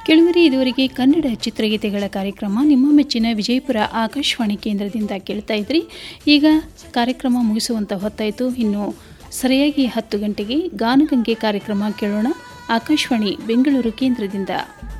ಕೆಳಗರೆ ಇದುವರೆಗೆ ಕನ್ನಡ ಚಿತ್ರಗೀತೆಗಳ ಕಾರ್ಯಕ್ರಮ ನಿಮ್ಮ ಮೆಚ್ಚಿನ ವಿಜಯಪುರ ಆಕಾಶವಾಣಿ ಕೇಂದ್ರದಿಂದ ಕೇಳ್ತಾ ಇದ್ರಿ. ಈಗ ಕಾರ್ಯಕ್ರಮ ಮುಗಿಸುವಂಥ ಹೊತ್ತಾಯಿತು. ಇನ್ನು ಸರಿಯಾಗಿ 10 ಗಂಟೆಗೆ ಗಾನಗಂಗೆ ಕಾರ್ಯಕ್ರಮ ಕೇಳೋಣ ಆಕಾಶವಾಣಿ ಬೆಂಗಳೂರು ಕೇಂದ್ರದಿಂದ.